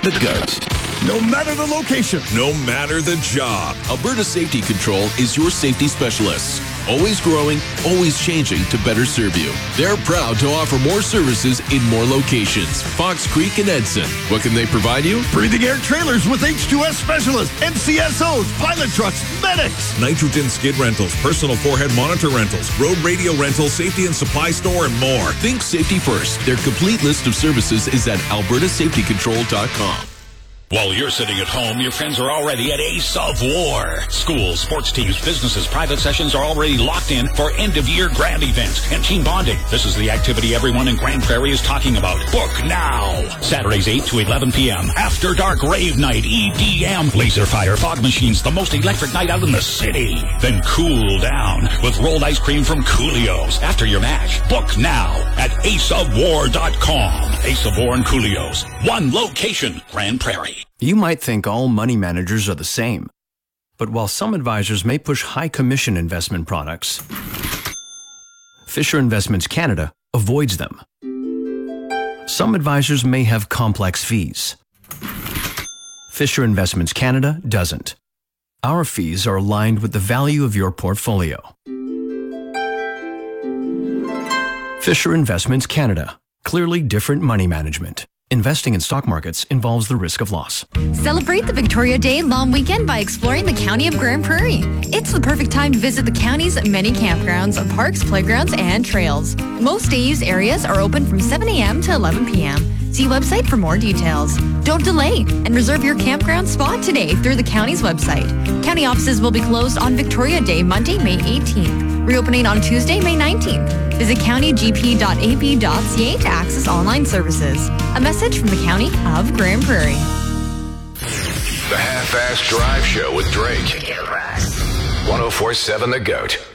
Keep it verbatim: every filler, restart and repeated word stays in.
The GOAT. No matter the location, no matter the job, Alberta Safety Control is your safety specialist. Always growing, always changing to better serve you. They're proud to offer more services in more locations. Fox Creek and Edson. What can they provide you? Breathing air trailers with H two S specialists, N C S Os, pilot trucks, medics. Nitrogen skid rentals, personal forehead monitor rentals, road radio rentals, safety and supply store, and more. Think safety first. Their complete list of services is at alberta safety control dot com. While you're sitting at home, your friends are already at Ace of War. Schools, sports teams, businesses, private sessions are already locked in for end-of-year grand events and team bonding. This is the activity everyone in Grand Prairie is talking about. Book now. Saturdays eight to eleven p.m. After Dark Rave Night, E D M, Laser Fire, Fog Machines, the most electric night out in the city. Then cool down with rolled ice cream from Coolio's after your match. Book now at ace of war dot com. Ace of War and Coolio's. One location, Grand Prairie. You might think all money managers are the same. But while some advisors may push high commission investment products, Fisher Investments Canada avoids them. Some advisors may have complex fees. Fisher Investments Canada doesn't. Our fees are aligned with the value of your portfolio. Fisher Investments Canada. Clearly different money management. Investing in stock markets involves the risk of loss. Celebrate the Victoria Day long weekend by exploring the County of Grand Prairie. It's the perfect time to visit the county's many campgrounds, parks, playgrounds, and trails. Most day-use areas are open from seven a.m. to eleven p.m. See website for more details. Don't delay and reserve your campground spot today through the county's website. County offices will be closed on Victoria Day, Monday, May eighteenth. Reopening on Tuesday, May nineteenth. Visit county g p dot a p dot c a to access online services. A message from the County of Grand Prairie. The Half-Ass Drive Show with Drake. one oh four point seven The GOAT.